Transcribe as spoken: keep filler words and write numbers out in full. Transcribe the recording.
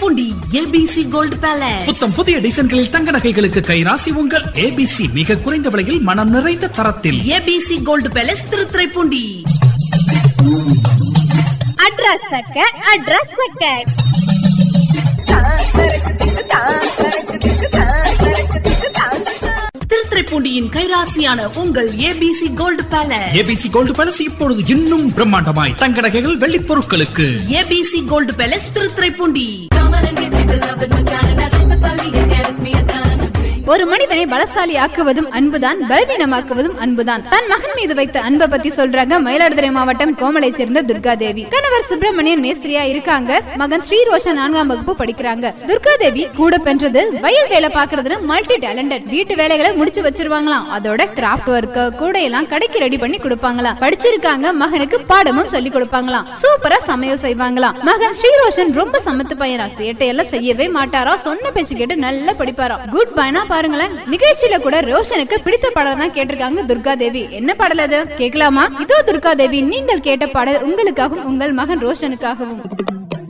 Thiruthuraipoondi ABC gold palace. புத்தம் புதிய டிசைன்களில் தங்க நகைகளுக்கு கைராசி உங்கள் ஏபிசி. மிக குறைந்த விலையில் மனம் நிறைந்த தரத்தில். ABC gold palace Thiruthuraipoondi. Address சக்க அட்ரஸ் சக்க திருத்துறைப்பூண்டியின் கைராசியான உங்கள் ABC gold palace. ABC gold palace இப்பொழுது இன்னும் பிரம்மாண்டமாய் தங்க நகைகள் வெள்ளி பொருட்களுக்கு. ABC gold palace Thiruthuraipoondi. ஒரு மனிதனை பலசாலி ஆக்குவதும் அன்புதான், பலவீனமாக்குவதும் அன்புதான். தன் மகன் மீது வைத்த அன்பை பத்தி சொல்றாங்க மயிலாடுதுறை மாவட்டம் கோமலை சேர்ந்த துர்கா தேவி. கணவர் சுப்பிரமணியன் மேஸ்திரியா இருக்காங்க. மகன் ஸ்ரீ ரோஷன் நான்காம் வகுப்பு படிக்கிறாங்க. துர்கா தேவி கூட பெற்றது வயல் வேலை பாக்குறதுன்னு மல்டி டேலண்டட். வீட்டு வேலைகளை முடிச்சு வச்சிருவாங்களாம். அதோட கிராஃப்ட் ஒர்க் கூட எல்லாம் கடைக்கு ரெடி பண்ணி கொடுப்பாங்களாம். படிச்சிருக்காங்க. மகனுக்கு பாடமும் சொல்லி கொடுப்பாங்களாம். சூப்பரா சமையல் செய்வாங்களாம். மகன் ஸ்ரீ ரோஷன் ரொம்ப சமத்து பையனா. சேட்டையெல்லாம் செய்யவே மாட்டாரா. சொன்ன பேச்சு கேட்டு நல்லா படிப்பாரா. குட் பையனா பாருங்களேன். நிகழ்ச்சியில கூட ரோஷனுக்கு பிடித்த பாடல் தான் கேட்டிருக்காங்க துர்கா தேவி. என்ன பாடல் அது கேட்கலாமா? இதோ துர்கா தேவி நீங்கள் கேட்ட பாடல் உங்களுக்காகவும் உங்கள் மகன் ரோஷனுக்காகவும்.